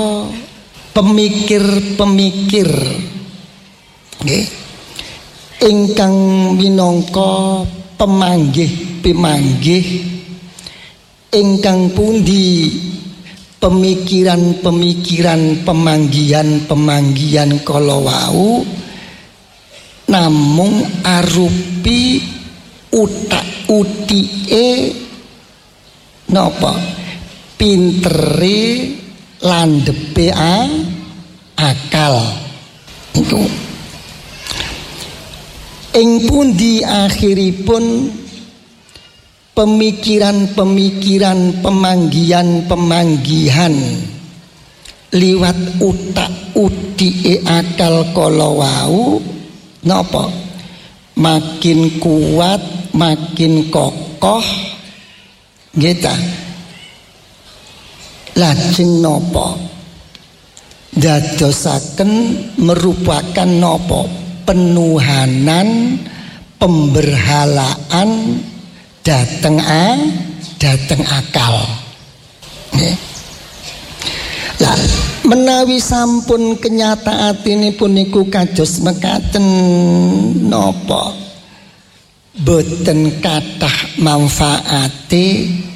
pemikir-pemikir nggih ingkang minangka pemanggih-pemanggih ingkang pundi pemikiran-pemikiran pemanggihan kala wau namung arupi utak-utike napa pintere landhepe akal itu ing pundi akhiripun pemikiran-pemikiran pemanggihan liwat utak-utike akal kala wau napa makin kuat makin kokoh nggih ta lajeng napa dadosaken merupakan napa penuhanan pemberhalaan dateng akal nggih lah menawi sampun kenyataatinipun niku kados mekaten napa boten kathah manfaate